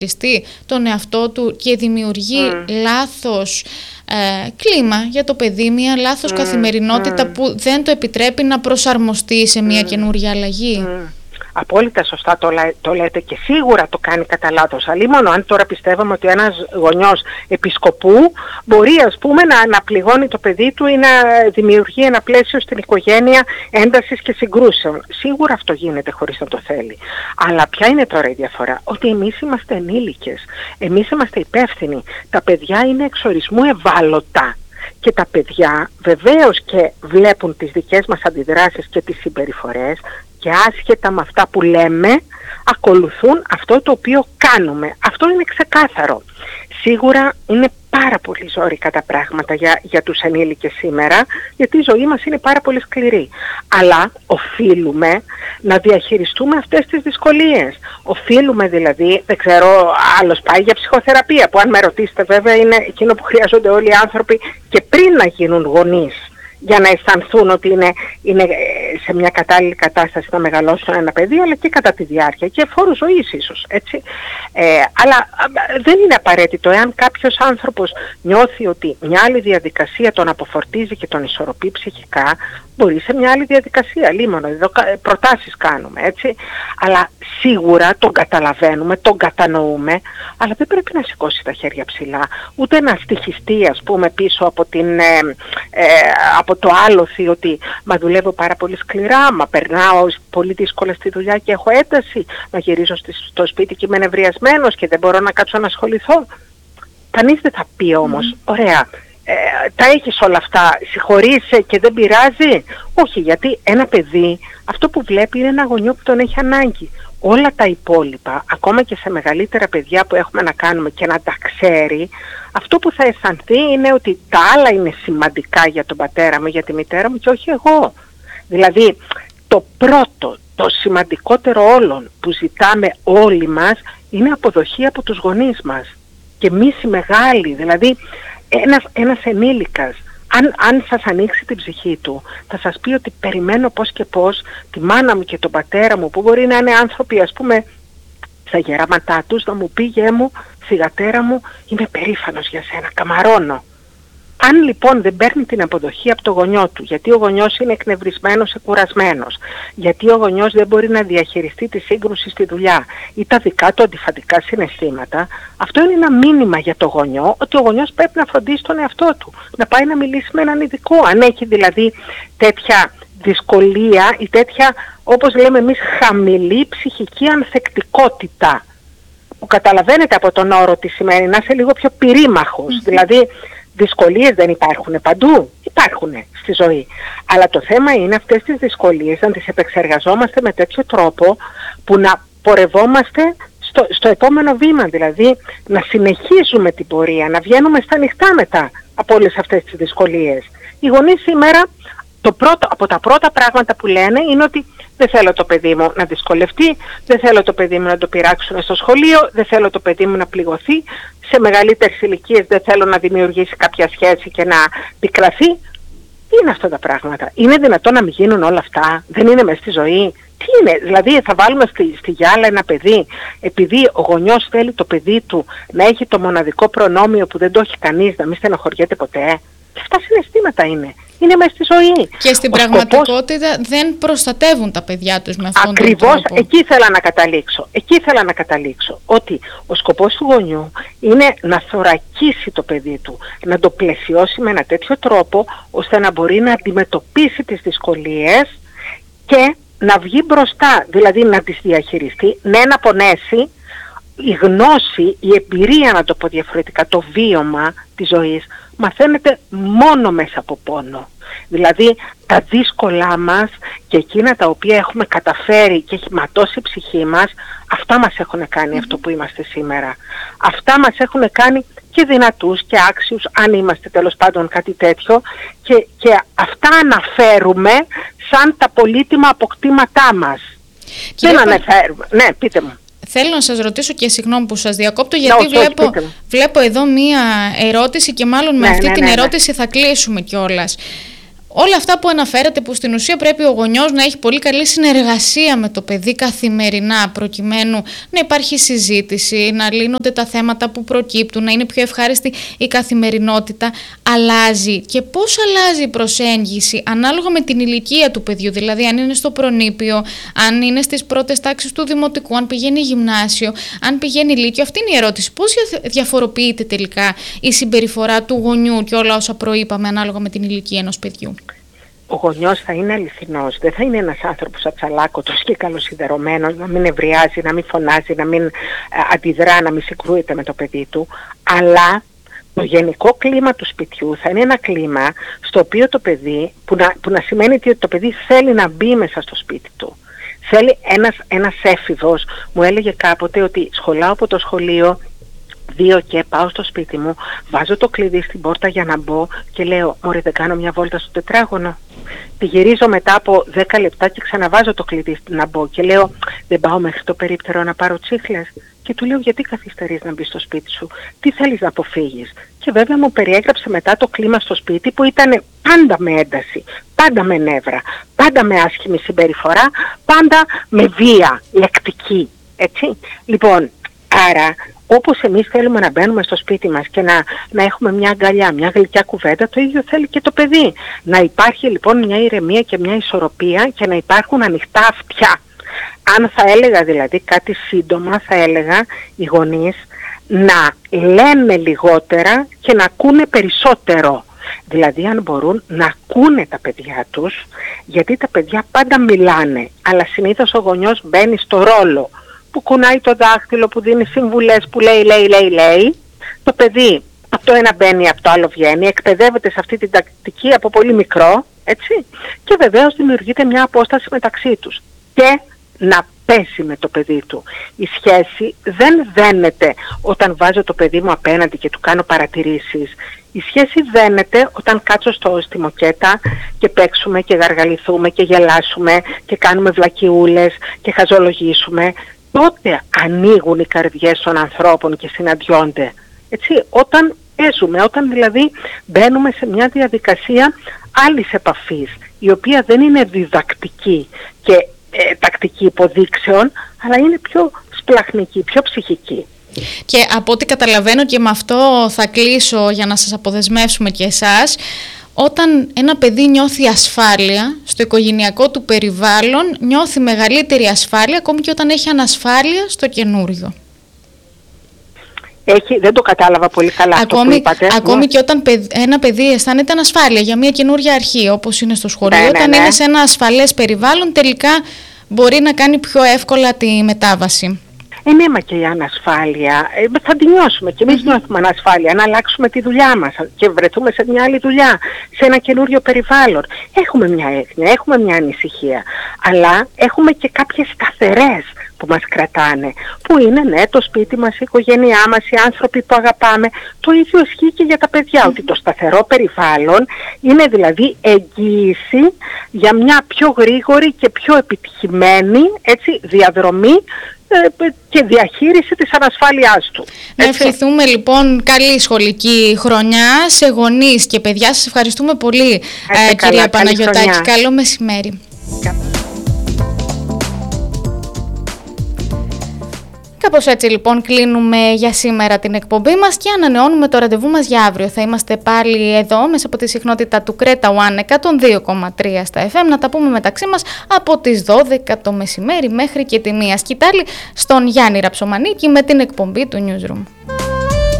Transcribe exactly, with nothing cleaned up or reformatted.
τον εαυτό του και δημιουργεί mm. λάθος ε, κλίμα για το παιδί, μια λάθος mm. καθημερινότητα mm. που δεν το επιτρέπει να προσαρμοστεί σε μια mm. καινούργια αλλαγή. Mm. Απόλυτα σωστά το, το λέτε και σίγουρα το κάνει κατά λάθος. Αλλήμον αν τώρα πιστεύαμε ότι ένας γονιός επισκοπού μπορεί ας πούμε να, να πληγώνει το παιδί του ή να δημιουργεί ένα πλαίσιο στην οικογένεια έντασης και συγκρούσεων. Σίγουρα αυτό γίνεται χωρίς να το θέλει. Αλλά ποια είναι τώρα η διαφορά? Ότι εμείς είμαστε ενήλικες. Εμείς είμαστε υπεύθυνοι. Τα παιδιά είναι εξορισμού ευάλωτα. Και τα παιδιά βεβαίως και βλέπουν τις δικές μας αντιδράσεις και τις συμπεριφορές και άσχετα με αυτά που λέμε ακολουθούν αυτό το οποίο κάνουμε. Αυτό είναι ξεκάθαρο. Σίγουρα είναι πάρα πολύ ζόρικα τα πράγματα για, για τους ενήλικες σήμερα, γιατί η ζωή μας είναι πάρα πολύ σκληρή. Αλλά οφείλουμε να διαχειριστούμε αυτές τις δυσκολίες. Οφείλουμε δηλαδή, δεν ξέρω, άλλος πάει για ψυχοθεραπεία, που αν με ρωτήσετε βέβαια είναι εκείνο που χρειάζονται όλοι οι άνθρωποι και πριν να γίνουν γονείς, για να αισθανθούν ότι είναι, είναι σε μια κατάλληλη κατάσταση να μεγαλώσουν ένα παιδί, αλλά και κατά τη διάρκεια και φόρου ζωής ίσως, έτσι. Ε, αλλά δεν είναι απαραίτητο, εάν κάποιος άνθρωπος νιώθει ότι μια άλλη διαδικασία τον αποφορτίζει και τον ισορροπεί ψυχικά, μπορεί σε μια άλλη διαδικασία, λίμωνο, εδώ προτάσεις κάνουμε, έτσι. Αλλά σίγουρα τον καταλαβαίνουμε, τον κατανοούμε, αλλά δεν πρέπει να σηκώσει τα χέρια ψηλά, ούτε να στοιχιστεί, ας πούμε, πίσω από, την, ε, ε, από το άλοθη ότι μα δουλεύω πάρα πολύ σκληρά, μα περνάω πολύ δύσκολα στη δουλειά και έχω ένταση, μα γυρίζω στο σπίτι και είμαι νευριασμένος και δεν μπορώ να κάτσω να ασχοληθώ. Κανείς δεν θα πει όμως, mm. ωραία, ε, τα έχεις όλα αυτά, συγχωρείσαι και δεν πειράζει. Όχι, γιατί ένα παιδί αυτό που βλέπει είναι ένα γονιό που τον έχει ανάγκη. Όλα τα υπόλοιπα, ακόμα και σε μεγαλύτερα παιδιά που έχουμε να κάνουμε και να τα ξέρει, αυτό που θα αισθανθεί είναι ότι τα άλλα είναι σημαντικά για τον πατέρα μου, για τη μητέρα μου και όχι εγώ. Δηλαδή, το πρώτο, το σημαντικότερο όλων που ζητάμε όλοι μας είναι αποδοχή από τους γονείς μας. Και εμείς οι μεγάλοι, δηλαδή ένας, ένας ενήλικας, αν, αν σας ανοίξει την ψυχή του, θα σας πει ότι περιμένω πώς και πώς τη μάνα μου και τον πατέρα μου, που μπορεί να είναι άνθρωποι, ας πούμε, στα γεράματά τους, να μου πει «Γε μου, θυγατέρα μου, είμαι περήφανος για σένα, καμαρώνω». Αν λοιπόν δεν παίρνει την αποδοχή από το γονιό του, γιατί ο γονιός είναι εκνευρισμένος, εκουρασμένος, γιατί ο γονιός δεν μπορεί να διαχειριστεί τη σύγκρουση στη δουλειά ή τα δικά του αντιφατικά συναισθήματα, αυτό είναι ένα μήνυμα για το γονιό ότι ο γονιός πρέπει να φροντίσει τον εαυτό του, να πάει να μιλήσει με έναν ειδικό, αν έχει δηλαδή τέτοια δυσκολία ή τέτοια, όπως λέμε εμείς, χαμηλή ψυχική ανθεκτικότητα, που καταλαβαίνετε από τον όρο τι σημαίνει, να είσαι λίγο πιο πυρήμαχος, mm-hmm. δηλαδή δυσκολίες δεν υπάρχουν παντού, υπάρχουν στη ζωή. Αλλά το θέμα είναι αυτές τις δυσκολίες να τις επεξεργαζόμαστε με τέτοιο τρόπο που να πορευόμαστε στο, στο επόμενο βήμα, δηλαδή να συνεχίζουμε την πορεία, να βγαίνουμε στα ανοιχτά μετά από όλες αυτές τις δυσκολίες. Οι γονείς σήμερα, το πρώτο, από τα πρώτα πράγματα που λένε είναι ότι δεν θέλω το παιδί μου να δυσκολευτεί, δεν θέλω το παιδί μου να το πειράξουν στο σχολείο, δεν θέλω το παιδί μου να πληγωθεί, σε μεγαλύτερες ηλικίες δεν θέλω να δημιουργήσει κάποια σχέση και να πικραθεί. Τι είναι αυτά τα πράγματα? Είναι δυνατόν να μην γίνουν όλα αυτά? Δεν είναι μες στη ζωή? Τι είναι? Δηλαδή θα βάλουμε στη, στη γυάλα ένα παιδί επειδή ο γονιός θέλει το παιδί του να έχει το μοναδικό προνόμιο που δεν το έχει κανείς, να μην στενοχωριέται ποτέ? Και αυτά συναισθήματα είναι. Είναι μέσα στη ζωή. Και στην ο πραγματικότητα σκοπός... δεν προστατεύουν τα παιδιά τους με αυτόν Ακριβώς, τον τρόπο. Ακριβώς, εκεί ήθελα να καταλήξω. Εκεί ήθελα να καταλήξω. Ότι ο σκοπός του γονιού είναι να θωρακίσει το παιδί του, να το πλαισιώσει με ένα τέτοιο τρόπο, ώστε να μπορεί να αντιμετωπίσει τις δυσκολίες και να βγει μπροστά, δηλαδή να τις διαχειριστεί, ναι, να πονέσει. Η γνώση, η εμπειρία, να το πω διαφορετικά, το βίωμα της ζωής μαθαίνεται μόνο μέσα από πόνο. Δηλαδή τα δύσκολά μας και εκείνα τα οποία έχουμε καταφέρει και έχει ματώσει η ψυχή μας, αυτά μας έχουν κάνει mm-hmm. αυτό που είμαστε σήμερα. Αυτά μας έχουν κάνει και δυνατούς και άξιους, αν είμαστε τέλος πάντων κάτι τέτοιο, και, και αυτά αναφέρουμε σαν τα πολύτιμα αποκτήματά μας. Κύριε Δεν αναφέρουμε. Ναι, πείτε μου. Θέλω να σας ρωτήσω και συγγνώμη που σας διακόπτω, γιατί no, βλέπω, βλέπω εδώ μία ερώτηση και μάλλον με ναι, αυτή ναι, την ναι, ερώτηση ναι. θα κλείσουμε κιόλας. Όλα αυτά που αναφέρατε, που στην ουσία πρέπει ο γονιός να έχει πολύ καλή συνεργασία με το παιδί καθημερινά, προκειμένου να υπάρχει συζήτηση, να λύνονται τα θέματα που προκύπτουν, να είναι πιο ευχάριστη η καθημερινότητα, αλλάζει. Και πώς αλλάζει η προσέγγιση ανάλογα με την ηλικία του παιδιού, δηλαδή αν είναι στο προνήπιο, αν είναι στις πρώτες τάξεις του δημοτικού, αν πηγαίνει γυμνάσιο, αν πηγαίνει λύκειο. Αυτή είναι η ερώτηση. Πώς διαφοροποιείται τελικά η συμπεριφορά του γονιού και όλα όσα προείπαμε ανάλογα με την ηλικία ενός παιδιού? Ο γονιός θα είναι αληθινός, δεν θα είναι ένας άνθρωπος ατσαλάκωτος και καλοσιδερωμένος, να μην ευριάζει, να μην φωνάζει, να μην ε, αντιδρά, να μην συγκρούεται με το παιδί του, αλλά το γενικό κλίμα του σπιτιού θα είναι ένα κλίμα στο οποίο το παιδί, που να, που να σημαίνει ότι το παιδί θέλει να μπει μέσα στο σπίτι του. Θέλει ένας, ένας έφηβος, μου έλεγε κάποτε ότι σχολάω από το σχολείο δύο και πάω στο σπίτι μου, βάζω το κλειδί στην πόρτα για να μπω και λέω «Μωρέ, δεν κάνω μια βόλτα στο τετράγωνο?» Τη γυρίζω μετά από δέκα λεπτά και ξαναβάζω το κλειδί να μπω και λέω «Δεν πάω μέχρι το περίπτερο να πάρω τσίχλες?» Και του λέω «Γιατί καθυστερείς να μπεις στο σπίτι σου? Τι θέλεις να αποφύγεις?» Και βέβαια μου περιέγραψε μετά το κλίμα στο σπίτι που ήταν πάντα με ένταση, πάντα με νεύρα, πάντα με άσχημη συμπεριφορά, πάντα με βία λεκτική, έτσι. Λοιπόν, άρα όπως εμείς θέλουμε να μπαίνουμε στο σπίτι μας και να, να έχουμε μια αγκαλιά, μια γλυκιά κουβέντα, το ίδιο θέλει και το παιδί. Να υπάρχει λοιπόν μια ηρεμία και μια ισορροπία και να υπάρχουν ανοιχτά αυτιά. Αν θα έλεγα δηλαδή κάτι σύντομα, θα έλεγα οι γονείς να λένε λιγότερα και να ακούνε περισσότερο. Δηλαδή αν μπορούν να ακούνε τα παιδιά τους, γιατί τα παιδιά πάντα μιλάνε, αλλά συνήθως ο γονιός μπαίνει στο ρόλο που κουνάει το δάχτυλο, που δίνει συμβουλές, που λέει, λέει, λέει, λέει. Το παιδί από το ένα μπαίνει, από το άλλο βγαίνει, εκπαιδεύεται σε αυτή την τακτική από πολύ μικρό, έτσι. Και βεβαίως δημιουργείται μια απόσταση μεταξύ τους. Και να πέσει με το παιδί του. Η σχέση δεν δένεται όταν βάζω το παιδί μου απέναντι και του κάνω παρατηρήσεις. Η σχέση δένεται όταν κάτσω στο, στη μοκέτα και παίξουμε και γαργαληθούμε και γελάσουμε και κάνουμε βλακιούλες και χαζολογήσουμε. Τότε ανοίγουν οι καρδιές των ανθρώπων και συναντιόνται. Έτσι, όταν παίζουμε, όταν δηλαδή μπαίνουμε σε μια διαδικασία άλλης επαφής, η οποία δεν είναι διδακτική και ε, τακτική υποδείξεων, αλλά είναι πιο σπλαχνική, πιο ψυχική. Και από ό,τι καταλαβαίνω, και με αυτό θα κλείσω για να σας αποδεσμεύσουμε και εσάς, όταν ένα παιδί νιώθει ασφάλεια στο οικογενειακό του περιβάλλον, νιώθει μεγαλύτερη ασφάλεια ακόμη και όταν έχει ανασφάλεια στο καινούριο. Έχει, δεν το κατάλαβα πολύ καλά ακόμη, αυτό που είπατε. Ακόμη και όταν ένα παιδί αισθάνεται ανασφάλεια για μια καινούργια αρχή, όπως είναι στο σχολείο, ναι, ναι, όταν ναι. είναι σε ένα ασφαλές περιβάλλον, τελικά μπορεί να κάνει πιο εύκολα τη μετάβαση. Ε, ναι, μα και η ανασφάλεια, ε, θα τη νιώσουμε και εμείς mm-hmm. νιώθουμε ανασφάλεια, να αλλάξουμε τη δουλειά μας και βρεθούμε σε μια άλλη δουλειά, σε ένα καινούριο περιβάλλον. Έχουμε μια έγνοια, έχουμε μια ανησυχία, αλλά έχουμε και κάποιες σταθερές που μας κρατάνε, που είναι ναι, το σπίτι μας, η οικογένειά μας, οι άνθρωποι που αγαπάμε. Το ίδιο ισχύει και για τα παιδιά, mm-hmm. ότι το σταθερό περιβάλλον είναι δηλαδή εγγύηση για μια πιο γρήγορη και πιο επιτυχημένη, έτσι, διαδρομή και διαχείριση της ανασφάλειάς του. Να ευχηθούμε λοιπόν καλή σχολική χρονιά σε γονείς και παιδιά. Σας ευχαριστούμε πολύ, ε, καλά, κυρία Παναγιωτάκη. Καλό μεσημέρι. Κάπως έτσι λοιπόν κλείνουμε για σήμερα την εκπομπή μας και ανανεώνουμε το ραντεβού μας για αύριο. Θα είμαστε πάλι εδώ μέσα από τη συχνότητα του Creta One εκατόν δύο κόμμα τρία στα εφ εμ να τα πούμε μεταξύ μας από τις δώδεκα το μεσημέρι μέχρι και τη μία. Σκητάλη στον Γιάννη Ραψομανίκη με την εκπομπή του Newsroom.